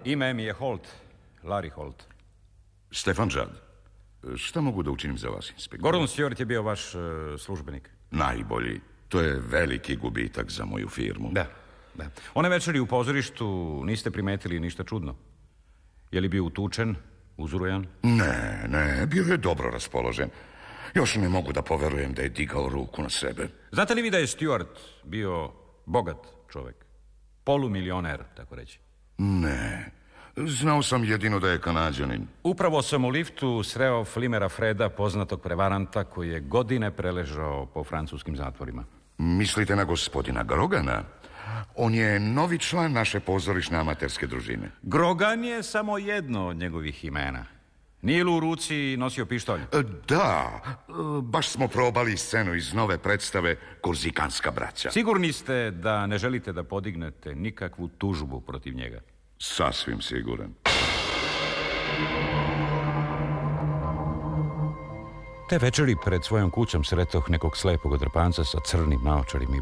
Ime mi je Holt, Larry Holt. Stefan Judd. Šta mogu da učinim za vas, inspektor? Gordon Stewart je bio vaš službenik. Najbolji. To je veliki gubitak za moju firmu. Da. One večeri u pozorištu niste primetili ništa čudno? Je li bio utučen, uzrujan? Ne, bio je dobro raspoložen. Još ne mogu da poverujem da je digao ruku na sebe. Znate li vi da je Stewart bio bogat čovek? Polumilioner, tako reći. Ne, znao sam jedino da je Kanađanin. Upravo sam u liftu sreo Flimera Freda, poznatog prevaranta koji je godine preležao po francuskim zatvorima. Mislite na gospodina Grogana? On je novi član naše pozorišne amaterske družine. Grogan je samo jedno od njegovih imena. Nije li u ruci nosio pištolj? Da, baš smo probali scenu iz nove predstave Korzikanska braća. Sigurni ste da ne želite da podignete nikakvu tužbu protiv njega? Sasvim siguran. Te večeri pred svojom kućom sretoh nekog slepog odrpanca sa crnim naočarima i